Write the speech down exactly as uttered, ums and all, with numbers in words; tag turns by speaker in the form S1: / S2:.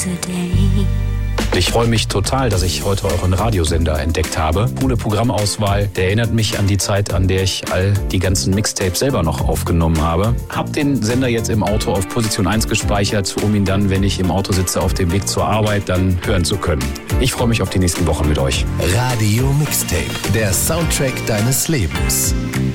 S1: yesterday.
S2: Ich freue mich total, dass ich heute euren Radiosender entdeckt habe. Coole Programmauswahl, der erinnert mich an die Zeit, an der ich all die ganzen Mixtapes selber noch aufgenommen habe. Hab den Sender jetzt im Auto auf Position eins gespeichert, um ihn dann, wenn ich im Auto sitze, auf dem Weg zur Arbeit, dann hören zu können. Ich freue mich auf die nächsten Wochen mit euch.
S3: Radio Mixtape, der Soundtrack deines Lebens.